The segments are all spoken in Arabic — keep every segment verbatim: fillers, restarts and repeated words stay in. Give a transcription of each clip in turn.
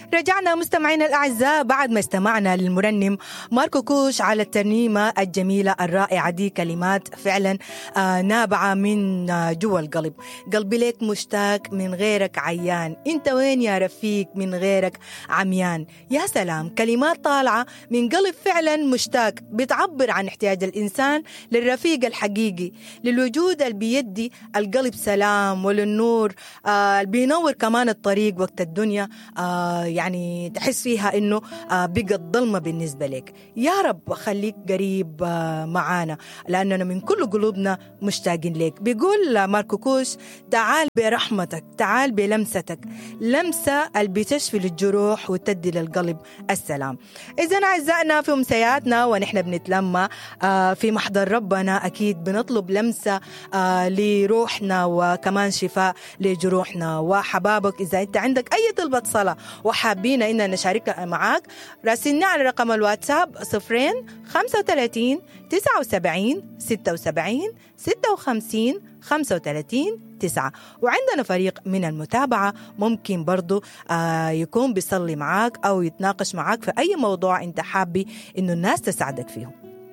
رجعنا مستمعينا الأعزاء بعد ما استمعنا للمرنم ماركو كوش على الترنيمة الجميلة الرائعة دي. كلمات فعلا آه نابعة من آه جوا القلب. قلبي ليك مشتاق من غيرك عيان، انت وين يا رفيق من غيرك عميان. يا سلام، كلمات طالعة من قلب فعلا مشتاق، بتعبر عن احتياج الإنسان للرفيق الحقيقي، للوجود اللي بيدي القلب سلام، وللنور آه بينور كمان الطريق وقت الدنيا آه يعني تحس فيها إنه آه بقت ظلمة بالنسبة لك. يا رب خليك قريب آه معانا، لأننا من كل قلوبنا مشتاقين لك. بيقول ماركو كوش: تعال برحمتك، تعال بلمستك، لمسة اللي بتشفي للجروح وتدي للقلب السلام. إذن أعزائنا في أمسياتنا ونحن بنتلمى آه في محضر ربنا، أكيد بنطلب لمسة آه لروحنا وكمان شفاء لجروحنا وحبابك. إذا أنت عندك أي طلبة صلاة وحابين إننا نشاركها معاك، راسلنا على رقم الواتساب صفرين خمسة وثلاثين تسعة وسبعين ستة وسبعين ستة وخمسين خمسة وثلاثين تسعة. وعندنا فريق من المتابعة ممكن برضو آه يكون بيصلي معاك أو يتناقش معاك في أي موضوع أنت حابي إنه الناس تساعدك فيه.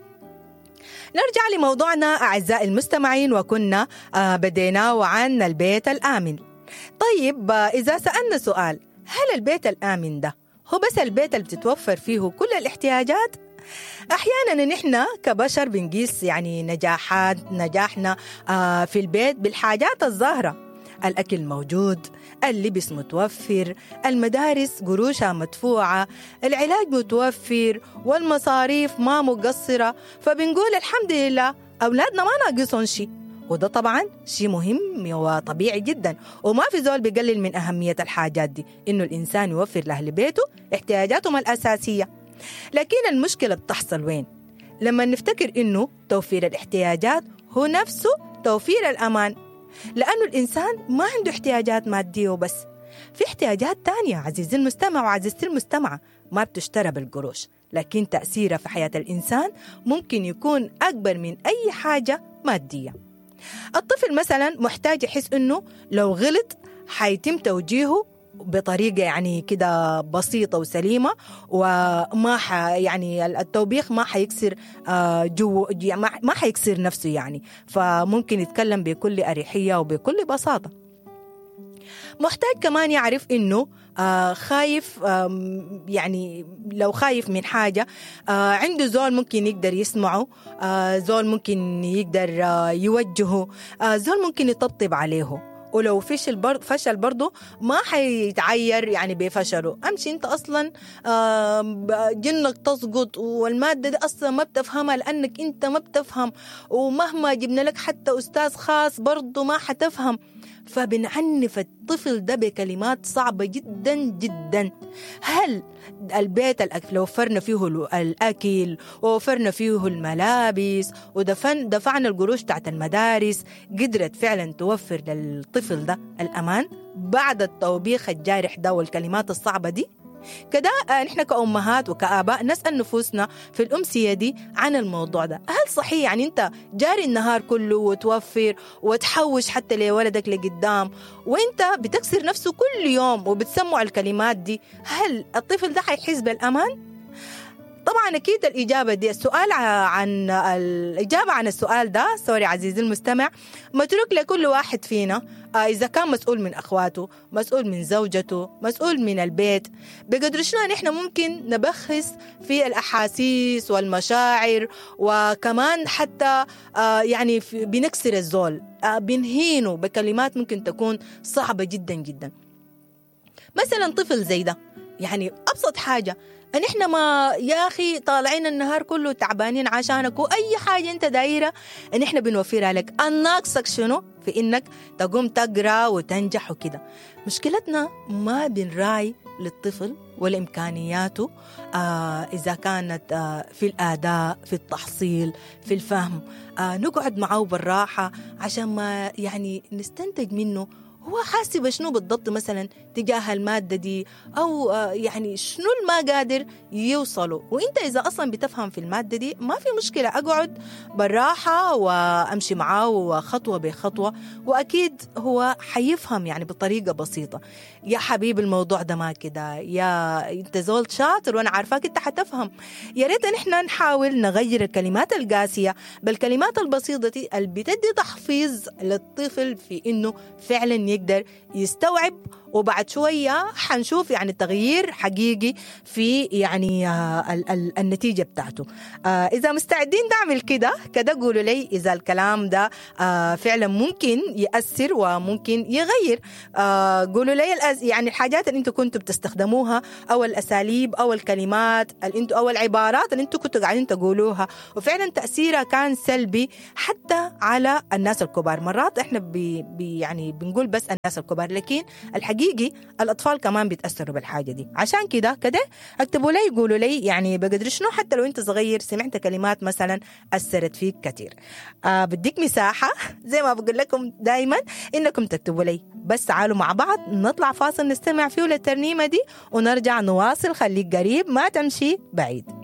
نرجع لموضوعنا أعزائي المستمعين، وكنا آه بدينا وعن البيت الآمن. طيب آه إذا سألنا سؤال: هل البيت الآمن ده هو بس البيت اللي بتتوفر فيه كل الاحتياجات؟ أحيانا نحن كبشر بنقيس يعني نجاحات نجاحنا آه في البيت بالحاجات الظاهرة. الأكل موجود، اللبس متوفر، المدارس قروشها مدفوعة، العلاج متوفر، والمصاريف ما مقصرة، فبنقول الحمد لله أولادنا ما ناقصون شيء. وده طبعا شيء مهم وطبيعي جدا، وما في زول بيقلل من أهمية الحاجات دي، إنه الإنسان يوفر لأهل بيته احتياجاتهم الأساسية. لكن المشكلة بتحصل وين؟ لما نفتكر إنه توفير الاحتياجات هو نفسه توفير الأمان، لأنه الإنسان ما عنده احتياجات مادية وبس، في احتياجات تانية عزيزي المستمع وعزيزتي المستمعة ما بتشترى بالقروش، لكن تأثيرها في حياة الإنسان ممكن يكون أكبر من أي حاجة مادية. الطفل مثلا محتاج يحس إنه لو غلط حيتم توجيهه بطريقة يعني كده بسيطة وسليمة، وما ح يعني التوبيخ ما حيكسر جو ما حيكسر نفسه يعني، فممكن يتكلم بكل أريحية وبكل بساطة. محتاج كمان يعرف إنه آه خايف آه يعني لو خايف من حاجة آه عنده زول ممكن يقدر يسمعه، آه زول ممكن يقدر آه يوجهه، آه زول ممكن يطبطب عليه. ولو فشل برضه فشل برضه ما حيتعير يعني بفشله. امشي انت اصلا جنك تسقط، والماده دي اصلا ما بتفهمها لانك انت ما بتفهم، ومهما جبنا لك حتى استاذ خاص برضه ما حتفهم. فبنعنف الطفل ده بكلمات صعبة جدا جدا. هل البيت الأكل لو وفرنا فيه الأكل ووفرنا فيه الملابس ودفن دفعنا القروش تحت المدارس، قدرت فعلا توفر للطفل ده الأمان بعد التوبيخ الجارح ده والكلمات الصعبة دي؟ كده نحن كأمهات وكآباء نسأل نفوسنا في الأمسية دي عن الموضوع ده. هل صحيح يعني أنت جاري النهار كله وتوفر وتحوش حتى لولدك لقدام، وأنت بتكسر نفسه كل يوم وبتسمع الكلمات دي؟ هل الطفل ده حيحس بالأمان؟ طبعا أكيد الإجابة دي السؤال عن الإجابة عن السؤال ده سوري عزيزي المستمع متروك لكل واحد فينا، إذا كان مسؤول من أخواته، مسؤول من زوجته، مسؤول من البيت، بقدر شنو نحن ممكن نبخس في الأحاسيس والمشاعر، وكمان حتى يعني بنكسر الزول، بنهينه بكلمات ممكن تكون صعبة جدا جدا. مثلا طفل زي ده يعني أبسط حاجة ان احنا ما يا اخي طالعين النهار كله تعبانين عشانك، واي حاجه انت دايره ان احنا بنوفرها لك، الناقصك شنو في انك تقوم تقرا وتنجح وكده. مشكلتنا ما بنراعي للطفل والامكانياته آه اذا كانت آه في الاداء، في التحصيل، في الفهم. آه نقعد معه بالراحه عشان ما يعني نستنتج منه هو حاسب شنو بالضبط مثلا تجاه المادة دي، أو يعني شنو ما قادر يوصلوا. وإنت إذا أصلا بتفهم في المادة دي ما في مشكلة، أقعد بالراحة وأمشي معاه خطوة بخطوة، وأكيد هو حيفهم يعني بطريقة بسيطة. يا حبيب الموضوع ده ما كده، يا أنت زول شاطر وأنا عارفاك أنت حتفهم. يا ريت نحن نحاول نغير الكلمات القاسية بالكلمات البسيطة دي اللي بتدي تحفيز للطفل في إنه فعلا يقدر يستوعب، وبعد شوية حنشوف يعني تغيير حقيقي في يعني آه ال- ال- النتيجة بتاعته. آه إذا مستعدين نعمل كده كده قولوا لي إذا الكلام ده آه فعلا ممكن يأثر وممكن يغير. آه قولوا لي الأز يعني الحاجات اللي انتوا كنتوا بتستخدموها، أو الأساليب أو الكلمات اللي انتوا أو العبارات اللي انتوا كنتوا قاعدين تقولوها وفعلا تأثيرها كان سلبي حتى على الناس الكبار. مرات احنا بي بي يعني بنقول بس الناس الكبار، لكن الحقيقي الأطفال كمان بيتأثروا بالحاجة دي. عشان كده كده اكتبوا لي قولوا لي يعني بقدر شنو حتى لو انت صغير سمعت كلمات مثلا أثرت فيك كتير. آه بديك مساحة زي ما بقول لكم دايما انكم تكتبوا لي، بس تعالوا مع بعض نطلع فاصل نستمع فيه للترنيمة دي ونرجع نواصل. خليك قريب ما تمشي بعيد.